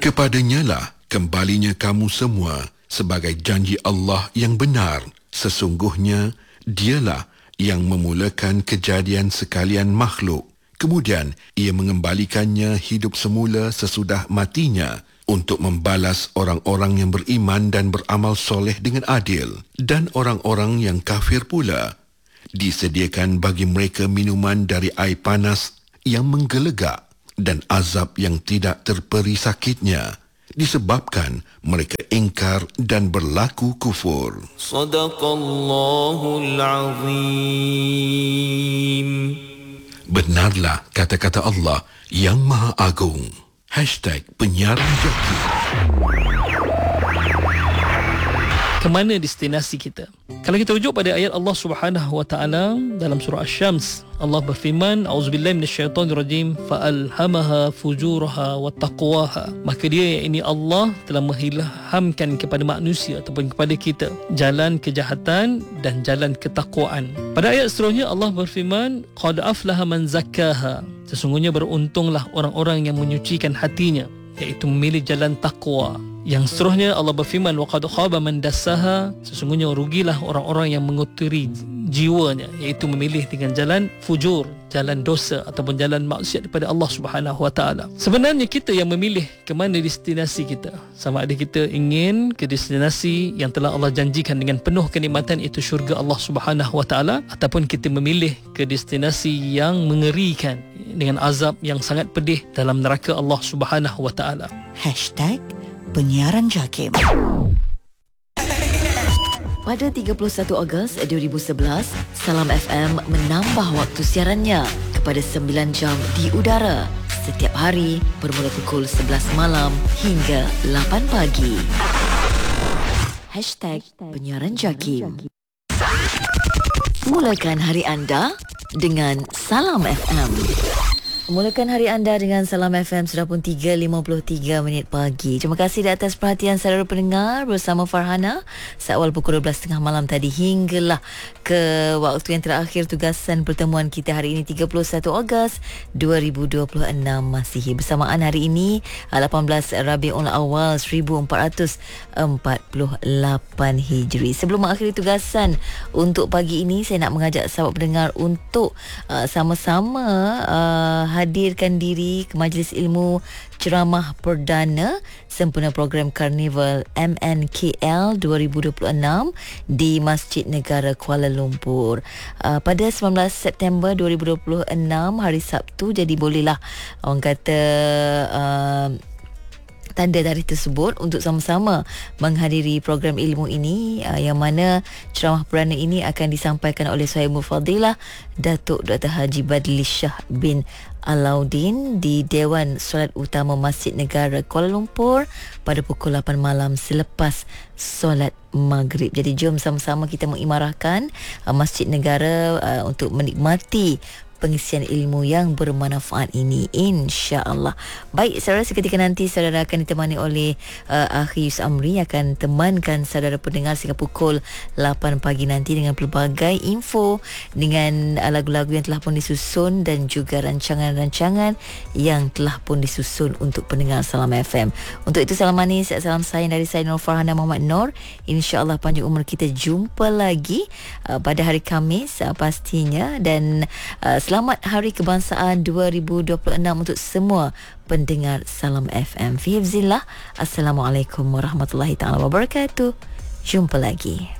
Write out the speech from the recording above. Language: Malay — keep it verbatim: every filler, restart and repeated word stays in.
Kepadanya lah kembalinya kamu semua sebagai janji Allah yang benar. Sesungguhnya dialah yang memulakan kejadian sekalian makhluk. Kemudian ia mengembalikannya hidup semula sesudah matinya untuk membalas orang-orang yang beriman dan beramal soleh dengan adil. Dan orang-orang yang kafir pula disediakan bagi mereka minuman dari air panas yang menggelegak dan azab yang tidak terperi sakitnya disebabkan mereka ingkar dan berlaku kufur. Sadaqallahul Azim. Benarlah kata-kata Allah yang Maha Agung. Hashtag penyiaran joki. Kemana destinasi kita? Kalau kita rujuk pada ayat Allah Subhanahu wa taala dalam surah Asy-Syams, Allah berfirman, A'udzubillahi minasyaitonirrajim, fa'alhamaha fujuraha wa taqwaha. Maka dia, yakni Allah, telah mengilhamkan kepada manusia ataupun kepada kita jalan kejahatan dan jalan ketakwaan. Pada ayat seterusnya Allah berfirman, qad aflaha man zakkaha. Sesungguhnya beruntunglah orang-orang yang menyucikan hatinya, iaitu memilih jalan takwa. Yang seterusnya Allah berfirman, waqad khaba man dassaha. Sesungguhnya rugilah orang-orang yang mengotiri jiwanya, iaitu memilih dengan jalan fujur, jalan dosa ataupun jalan maksiat daripada Allah Subhanahu wa taala. Sebenarnya kita yang memilih ke mana destinasi kita. Sama ada kita ingin ke destinasi yang telah Allah janjikan dengan penuh kenikmatan, iaitu syurga Allah Subhanahu wa taala, ataupun kita memilih ke destinasi yang mengerikan dengan azab yang sangat pedih dalam neraka Allah Subhanahu wa taala. Hashtag penyiaran JAKIM. Pada tiga puluh satu Ogos dua ribu sebelas, Salam F M menambah waktu siarannya kepada sembilan jam di udara setiap hari bermula pukul sebelas malam hingga lapan pagi. Hashtag penyiaran JAKIM. Mulakan hari anda dengan Salam F M. Mulakan hari anda dengan Salam F M sudah pun tiga lima puluh tiga minit pagi. Terima kasih di atas perhatian saudara pendengar bersama Farhana seawal pukul dua belas tiga puluh malam tadi hinggalah ke waktu yang terakhir tugasan pertemuan kita hari ini tiga puluh satu Ogos dua ribu dua puluh enam Masihi. Bersamaan hari ini lapan belas Rabiul Awal seribu empat ratus empat puluh lapan Hijri. Sebelum mengakhiri tugasan untuk pagi ini, saya nak mengajak sahabat pendengar untuk uh, sama-sama uh, hadirkan diri ke Majlis Ilmu Ceramah Perdana sempena program Karnival M N K L dua ribu dua puluh enam di Masjid Negara Kuala Lumpur uh, pada sembilan belas September dua ribu dua puluh enam, hari Sabtu. Jadi bolehlah orang kata uh, tanda tarikh tersebut untuk sama-sama menghadiri program ilmu ini, uh, yang mana ceramah perdana ini akan disampaikan oleh Sahibul Fadilah Datuk Doktor Haji Badli Shah bin Alauddin di Dewan Solat Utama Masjid Negara Kuala Lumpur pada pukul lapan malam selepas solat maghrib. Jadi jom sama-sama kita mengimarahkan uh, Masjid Negara uh, untuk menikmati pengisian ilmu yang bermanfaat ini, insya-Allah. Baik, saudara, seketika nanti saudara akan ditemani oleh uh, Akhi Yus Amri akan temankan saudara pendengar sehingga pukul lapan pagi nanti dengan pelbagai info, dengan uh, lagu-lagu yang telah pun disusun dan juga rancangan-rancangan yang telah pun disusun untuk pendengar Salam F M. Untuk itu, salam manis, salam sayang dari saya Nur Farhana Muhammad Nur. Insya-Allah panjang umur kita jumpa lagi uh, pada hari Khamis uh, pastinya, dan uh, selamat Hari Kebangsaan dua ribu dua puluh enam untuk semua pendengar Salam F M. Fi hifzillah. Assalamualaikum warahmatullahi taala wabarakatuh. Jumpa lagi.